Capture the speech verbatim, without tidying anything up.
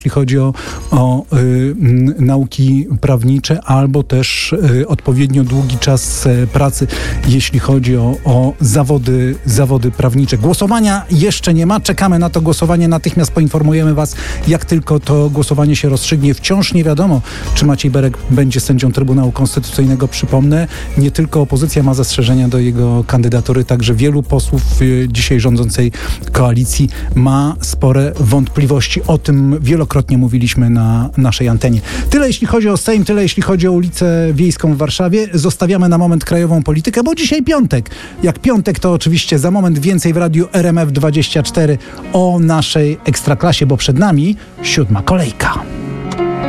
jeśli chodzi o, o y, nauki prawnicze, albo też y, odpowiednio długi czas y, pracy, jeśli chodzi o, o zawody, zawody prawnicze. Głosowania jeszcze nie ma, czekamy na to głosowanie, natychmiast poinformujemy Was, jak tylko to głosowanie się rozstrzygnie. Wciąż nie wiadomo, czy Maciej Berek będzie sędzią Trybunału Konstytucyjnego. Przypomnę, nie tylko opozycja ma zastrzeżenia do jego kandydatury, także wielu posłów y, dzisiaj rządzącej koalicji ma spore wątpliwości. O tym wielokrotnie Wielokrotnie mówiliśmy na naszej antenie. Tyle jeśli chodzi o Sejm, tyle jeśli chodzi o ulicę Wiejską w Warszawie. Zostawiamy na moment krajową politykę, bo dzisiaj piątek. Jak piątek, to oczywiście za moment więcej w radiu R M F dwadzieścia cztery o naszej Ekstraklasie, bo przed nami siódma kolejka.